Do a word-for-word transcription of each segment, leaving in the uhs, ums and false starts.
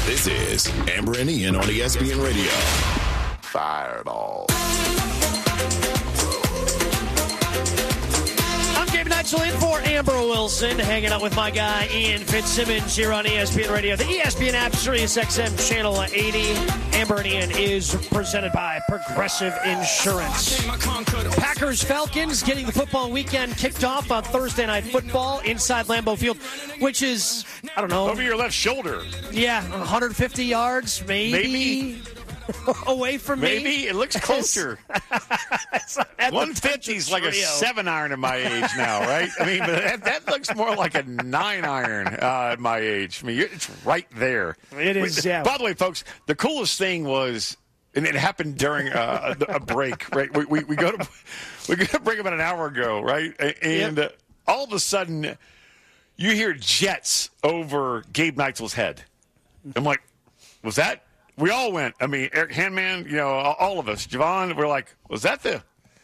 This is Amber and Ian on E S P N Radio. Fireball. In for Amber Wilson, hanging out with my guy Ian Fitzsimmons here on E S P N Radio. The E S P N app, Sirius X M Channel eighty. Amber and Ian is presented by Progressive Insurance. Packers Falcons getting the football weekend kicked off on Thursday Night Football inside Lambeau Field, which is, I don't know. Over your left shoulder. Yeah, one hundred fifty yards, maybe. Maybe. Away from Maybe. me. Maybe it looks closer. one fifty is like a seven iron at my age now, right? I mean, but that, that looks more like a nine iron uh, at my age. I mean, it's right there. It is. Yeah. By the way, folks, the coolest thing was, and it happened during uh, a, a break. Right? We, we we go to we go to break about an hour ago, right? And yep. uh, all of a sudden, you hear jets over Gabe Neitzel's head. I'm like, was that? We all went. I mean, Eric Handman, you know, all of us. Javon, we're like, was that the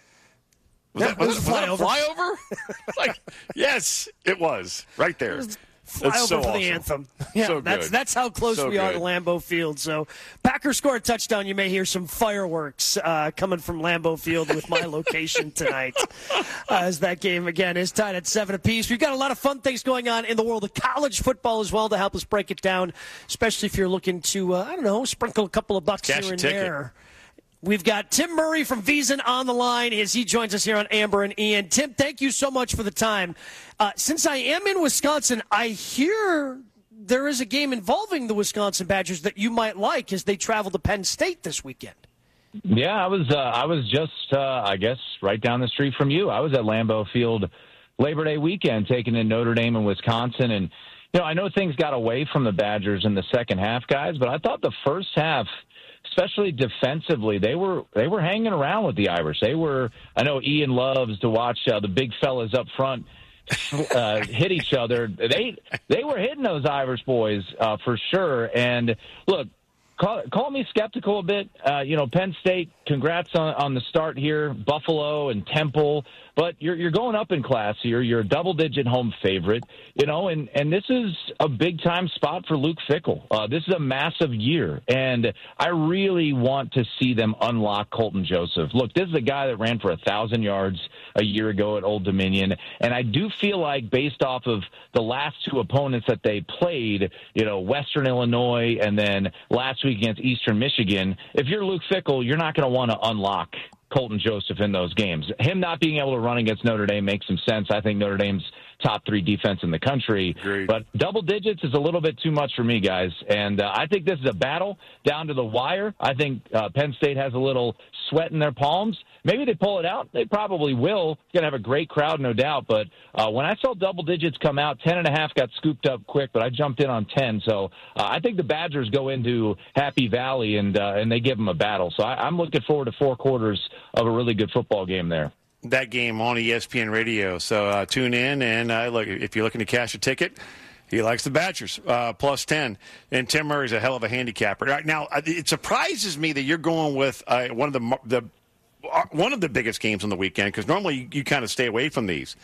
was yeah, that, was, was, was flyover. that a flyover? Like, yes, it was right there. Fly It's over so for awesome. the anthem. Yeah, So that's good. that's how close So we are good. to Lambeau Field. So, Packers score a touchdown. You may hear some fireworks uh, coming from Lambeau Field with my location tonight, uh, as that game again is tied at seven apiece. We've got a lot of fun things going on in the world of college football as well to help us break it down, especially if you're looking to uh, I don't know sprinkle a couple of bucks Cash here a and ticket. there. We've got Tim Murray from Veasan on the line as he joins us here on Amber and Ian. Tim, thank you so much for the time. Uh, since I am in Wisconsin, I hear there is a game involving the Wisconsin Badgers that you might like as they travel to Penn State this weekend. Yeah, I was uh, I was just, uh, I guess, right down the street from you. I was at Lambeau Field Labor Day weekend taking in Notre Dame and Wisconsin. And, you know, I know things got away from the Badgers in the second half, guys, but I thought the first half – especially defensively, they were they were hanging around with the Irish. They were. I know Ian loves to watch uh, the big fellas up front uh, hit each other. They they were hitting those Irish boys uh, for sure. And look, call, call me skeptical a bit. Uh, you know, Penn State. Congrats on, on the start here. Buffalo and Temple. But you're you're going up in class here. You're a double-digit home favorite, you know, and, and this is a big-time spot for Luke Fickell. Uh, this is a massive year, and I really want to see them unlock Colton Joseph. Look, this is a guy that ran for one thousand yards a year ago at Old Dominion, and I do feel like based off of the last two opponents that they played, you know, Western Illinois and then last week against Eastern Michigan, if you're Luke Fickell, you're not going to want to unlock Colton Joseph in those games. Him not being able to run against Notre Dame makes some sense. I think Notre Dame's top three defense in the country. Agreed. But double digits is a little bit too much for me, guys. And uh, I think this is a battle down to the wire. I think uh, Penn State has a little sweat in their palms. Maybe they pull it out. They probably will. It's going to have a great crowd, no doubt. But uh, when I saw double digits come out, ten and a half got scooped up quick, but I jumped in on ten. So uh, I think the Badgers go into Happy Valley and uh, and they give them a battle. So I, I'm looking forward to four quarters of a really good football game there. That game on E S P N Radio. So uh, tune in, and uh, look, if you're looking to cash a ticket, he likes the Badgers, uh, plus ten. And Tim Murray's a hell of a handicapper. Right, now, it surprises me that you're going with uh, one of the the one of the biggest games on the weekend, because normally you, you kind of stay away from these.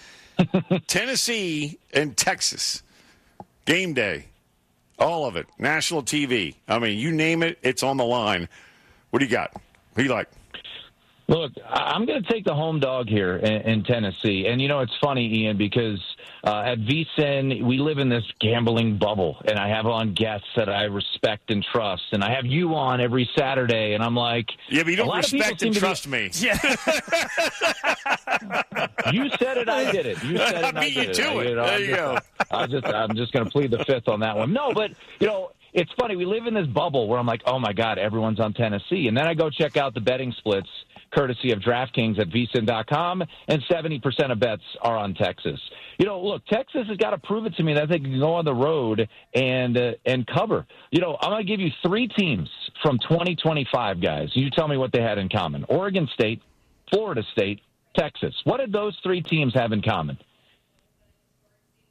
Tennessee and Texas, game day, all of it, national T V. I mean, you name it, it's on the line. What do you got? Who do you like? Look, I'm going to take the home dog here in, in Tennessee. And, you know, it's funny, Ian, because uh, at VSiN, we live in this gambling bubble, and I have on guests that I respect and trust. And I have you on every Saturday, and I'm like... Yeah, but you don't respect and trust be... me. Yeah. You said it, I did it. You said it, I and I beat did you it. to I, it. you know, There I'm you just, go. I'm just, I'm just going to plead the fifth on that one. No, but, you know... It's funny. We live in this bubble where I'm like, oh, my God, everyone's on Tennessee. And then I go check out the betting splits, courtesy of DraftKings at V S I N dot com, and seventy percent of bets are on Texas. You know, look, Texas has got to prove it to me that they can go on the road and uh, and cover. You know, I'm going to give you three teams from twenty twenty-five, guys. You tell me what they had in common. Oregon State, Florida State, Texas. What did those three teams have in common?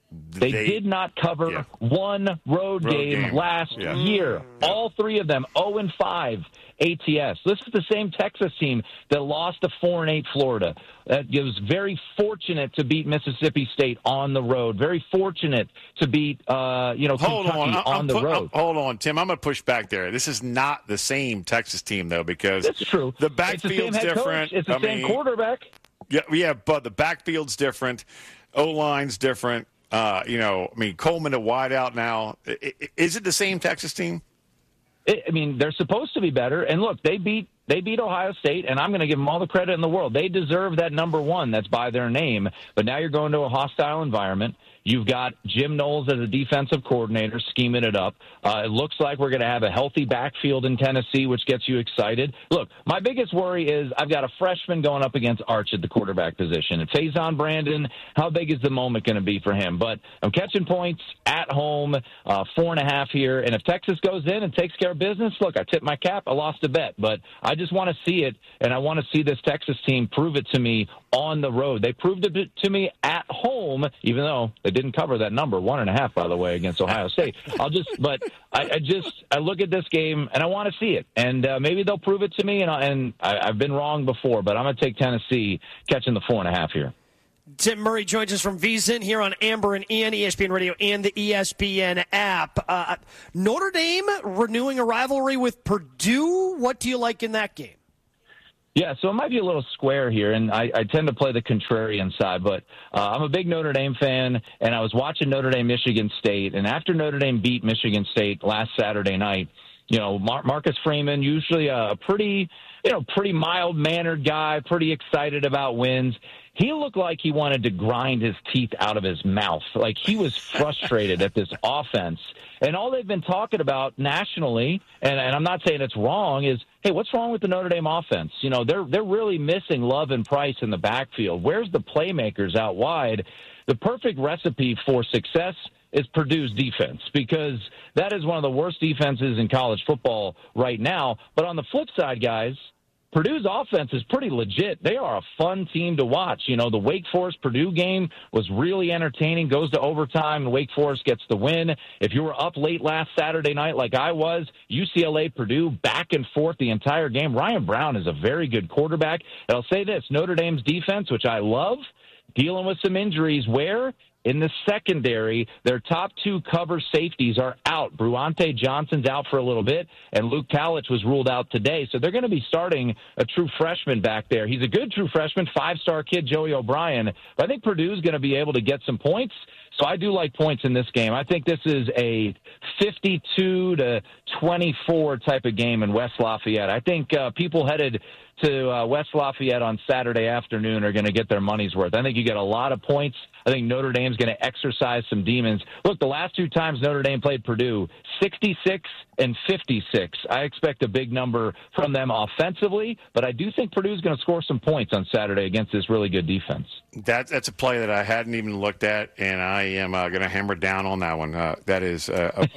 They, they did not cover yeah. one road, road game, game last yeah. year. Yeah. All three of them, oh and five A T S. This is the same Texas team that lost to four and eight Florida. That was very fortunate to beat Mississippi State on the road. Very fortunate to beat, uh, you know, hold Kentucky on, on the pu- road. hold on, Tim. I'm going to push back there. This is not the same Texas team, though, because That's true. the backfield's it's the different. Coach. It's the I same mean, quarterback. Yeah, yeah, but the backfield's different. O-line's different. Uh, you know, I mean, Coleman a wideout now. Is it the same Texas team? It, I mean, they're supposed to be better. And look, they beat they beat Ohio State, and I'm going to give them all the credit in the world. They deserve that number one that's by their name. But now you're going to a hostile environment. You've got Jim Knowles as a defensive coordinator scheming it up. Uh, it looks like we're going to have a healthy backfield in Tennessee, which gets you excited. Look, my biggest worry is I've got a freshman going up against Arch at the quarterback position. And Faison Brandon, how big is the moment going to be for him? But I'm catching points at home, uh, four and a half here. And if Texas goes in and takes care of business, look, I tip my cap. I lost a bet. But I just want to see it, and I want to see this Texas team prove it to me on the road. They proved it to me at home, even though they didn't cover that number, one and a half, by the way, against Ohio State. I'll just, but I, I just, I look at this game and I want to see it, and uh, maybe they'll prove it to me. And, I, and I, I've been wrong before, but I'm going to take Tennessee catching the four and a half here. Tim Murray joins us from V S I N here on Amber and Ian, E S P N Radio, and the E S P N app. Uh, Notre Dame renewing a rivalry with Purdue. What do you like in that game? Yeah, so it might be a little square here, and I, I tend to play the contrarian side, but uh, I'm a big Notre Dame fan, and I was watching Notre Dame Michigan State, and after Notre Dame beat Michigan State last Saturday night, you know, Mar- Marcus Freeman, usually a pretty, you know, pretty mild-mannered guy, pretty excited about wins. He looked like he wanted to grind his teeth out of his mouth. Like he was frustrated at this offense. And all they've been talking about nationally, and, and I'm not saying it's wrong, is, hey, what's wrong with the Notre Dame offense? You know, they're they're really missing Love and Price in the backfield. Where's the playmakers out wide? The perfect recipe for success is Purdue's defense, because that is one of the worst defenses in college football right now. But on the flip side, guys, Purdue's offense is pretty legit. They are a fun team to watch. You know, the Wake Forest-Purdue game was really entertaining, goes to overtime, and Wake Forest gets the win. If you were up late last Saturday night like I was, U C L A-Purdue back and forth the entire game. Ryan Brown is a very good quarterback. And I'll say this, Notre Dame's defense, which I love, dealing with some injuries where in the secondary, their top two cover safeties are out. Bruante Johnson's out for a little bit, and Luke Kalich was ruled out today. So they're going to be starting a true freshman back there. He's a good true freshman, five-star kid, Joey O'Brien. But I think Purdue's going to be able to get some points. So I do like points in this game. I think this is a fifty-two to twenty-four type of game in West Lafayette. I think uh, people headed to uh, West Lafayette on Saturday afternoon are going to get their money's worth. I think you get a lot of points. I think Notre Dame's going to exercise some demons. Look, the last two times Notre Dame played Purdue, sixty-six and fifty-six. I expect a big number from them offensively, but I do think Purdue's going to score some points on Saturday against this really good defense. That, that's a play that I hadn't even looked at, and I am uh, going to hammer down on that one. Uh, that is, uh, a,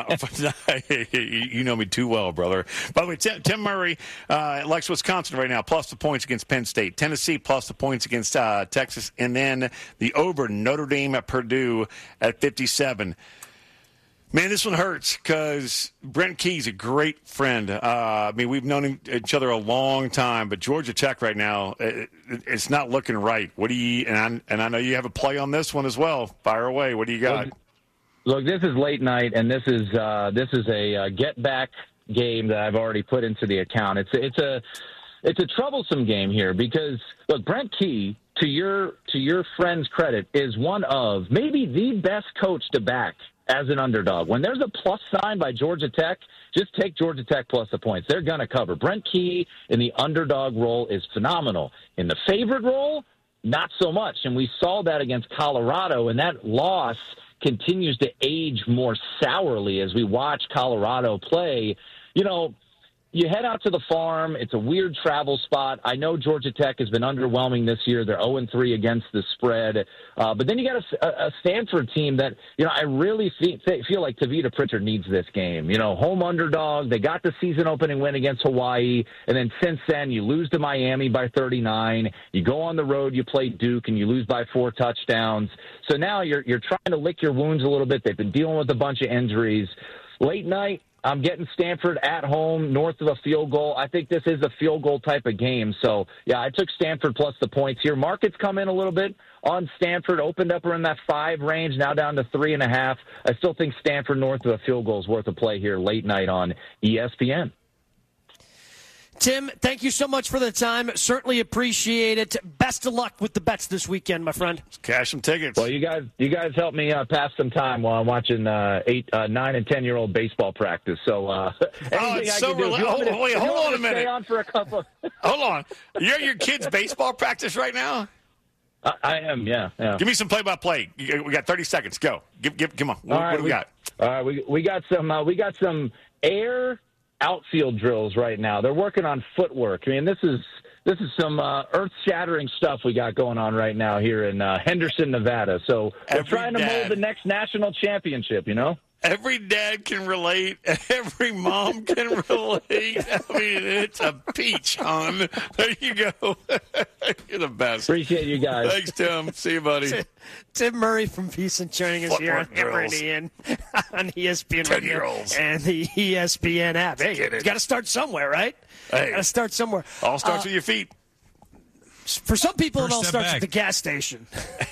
a, a, you know me too well, brother. By the way, Tim, Tim Murray uh, likes Wisconsin right now, plus the points against Penn State. Tennessee, plus the points against uh, Texas, and then the over Notre Dame at Purdue at fifty-seven. Man, this one hurts because Brent Key's a great friend. Uh, I mean, we've known each other a long time, but Georgia Tech right now, it, it's not looking right. What do you? And I, and I know you have a play on this one as well. Fire away. What do you got? Look, this is late night, and this is uh, this is a uh, get back game that I've already put into the account. It's it's a it's a troublesome game here because look, Brent Key, to your to your friend's credit, is one of maybe the best coach to back as an underdog. When there's a plus sign by Georgia Tech, just take Georgia Tech plus the points. They're going to cover. Brent Key in the underdog role is phenomenal. In the favorite role, not so much. And we saw that against Colorado, and that loss continues to age more sourly as we watch Colorado play. You know, you head out to the farm. It's a weird travel spot. I know Georgia Tech has been underwhelming this year. They're oh and three against the spread. Uh, but then you got a, a Stanford team that, you know, I really feel, feel like Tavita Pritchard needs this game. You know, home underdog. They got the season opening win against Hawaii. And then since then, you lose to Miami by thirty-nine. You go on the road, you play Duke, and you lose by four touchdowns. So now you're, you're trying to lick your wounds a little bit. They've been dealing with a bunch of injuries. Late night, I'm getting Stanford at home, north of a field goal. I think this is a field goal type of game. So, yeah, I took Stanford plus the points here. Markets come in a little bit on Stanford, opened up around that five range, now down to three and a half. I still think Stanford north of a field goal is worth a play here late night on E S P N. Tim, thank you so much for the time. Certainly appreciate it. Best of luck with the bets this weekend, my friend. Let's cash some tickets. Well, you guys, you guys help me uh, pass some time while I'm watching uh, eight, uh, nine, and ten year old baseball practice. So, uh, anything oh, it's I so can do. rela- You want me to, oh, wait, hold on a minute. Stay on for a couple. Hold on. You're at your kid's baseball practice right now? I, I am. Yeah, yeah. Give me some play-by-play. We got thirty seconds. Go. Give, give, come on. What, right, what do we, we got? All right, we we got some. Uh, we got some air outfield drills right now. They're working on footwork. I mean, this is this is some uh, earth-shattering stuff we got going on right now here in uh, Henderson, Nevada. So we're Every trying to dad. mold the next national championship, you know? Every dad can relate. Every mom can relate. I mean, it's a peach, hon. There you go. You're the best. Appreciate you guys. Thanks, Tim. See you, buddy. Tim Murray from VSiN joining us here on Hammer and Ian on E S P N Radio and the E S P N app. Hey, you got to start somewhere, right? Hey. Got to start somewhere. All starts uh, with your feet. For some people, First it all step starts back. at the gas station.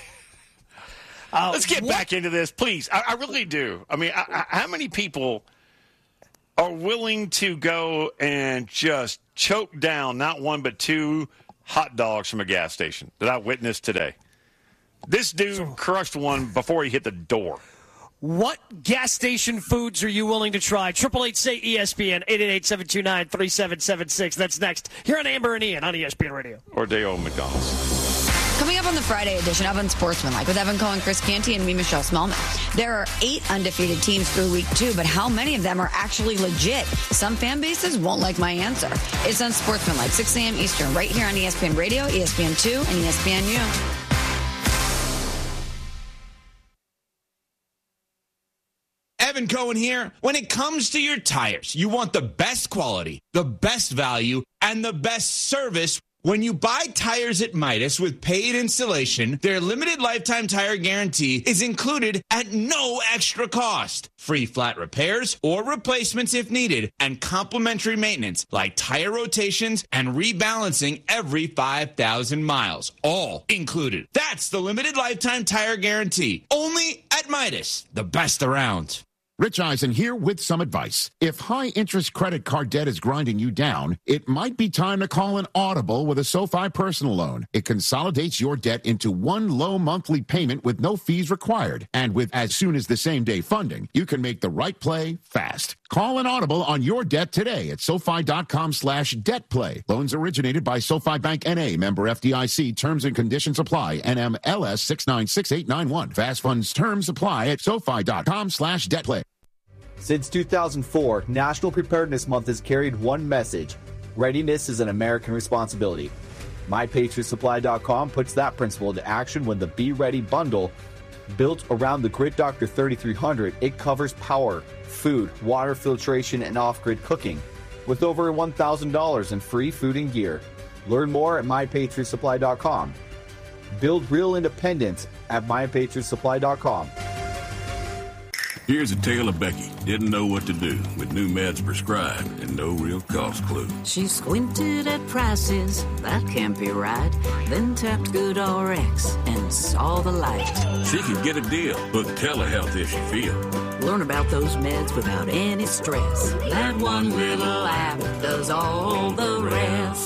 Uh, Let's get what? back into this, please. I, I really do. I mean, I, I, how many people are willing to go and just choke down not one but two hot dogs from a gas station that I witnessed today? This dude crushed one before he hit the door. What gas station foods are you willing to try? Triple eight say E S P N eight eight eight seven two nine three seven seven six. That's next here on Amber and Ian on E S P N Radio. Or Dale McDonald's. Coming up on the Friday edition of Unsportsmanlike with Evan Cohen, Chris Canty, and me, Michelle Smallman. There are eight undefeated teams through week two, but how many of them are actually legit? Some fan bases won't like my answer. It's Unsportsmanlike, six a.m. Eastern, right here on E S P N Radio, E S P N two, and E S P N U. Evan Cohen here. When it comes to your tires, you want the best quality, the best value, and the best service. When you buy tires at Midas with paid installation, their limited lifetime tire guarantee is included at no extra cost. Free flat repairs or replacements if needed, and complimentary maintenance like tire rotations and rebalancing every five thousand miles. All included. That's the limited lifetime tire guarantee. Only at Midas, the best around. Rich Eisen here with some advice. If high-interest credit card debt is grinding you down, it might be time to call an Audible with a SoFi personal loan. It consolidates your debt into one low monthly payment with no fees required. And with as soon as the same-day funding, you can make the right play fast. Call an Audible on your debt today at SoFi.com slash debt play. Loans originated by SoFi Bank N A, member F D I C. Terms and conditions apply. N M L S six nine six eight nine one. Fast funds terms apply at SoFi.com slash debt play. Since two thousand four, National Preparedness Month has carried one message: readiness is an American responsibility. My Patriot Supply dot com puts that principle into action when the Be Ready bundle, built around the Grid Doctor thirty-three hundred, it covers power, food, water filtration, and off-grid cooking, with over one thousand dollars in free food and gear. Learn more at My Patriot Supply dot com. Build real independence at My Patriot Supply dot com. Here's a tale of Becky. Didn't know what to do with new meds prescribed and no real cost clue. She squinted at prices, that can't be right. Then tapped GoodRx and saw the light. She could get a deal with telehealth if she feel. Learn about those meds without any stress. That one little app does all the rest.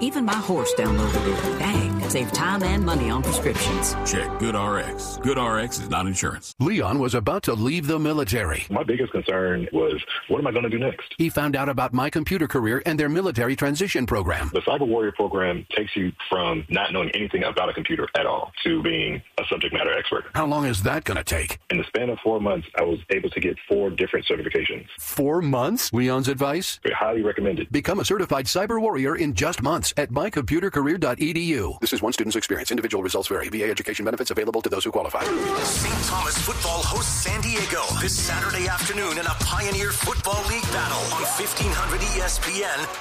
Even my horse downloaded it. Dang, save time and money on prescriptions. Check GoodRx. GoodRx is not insurance. Leon was about to leave the military. My biggest concern was, what am I going to do next? He found out about My Computer Career and their military transition program. The Cyber Warrior program takes you from not knowing anything about a computer at all to being a subject matter expert. How long is that going to take? In the span of four months, I was able to get four different certifications. Four months? Leon's advice? Highly recommended. Become a certified cyber warrior in just months at my computer career dot e d u. This is one student's experience. Individual results vary. V A education benefits available to those who qualify. Saint Thomas football hosts San Diego this Saturday afternoon in a Pioneer Football League battle on fifteen hundred E S P N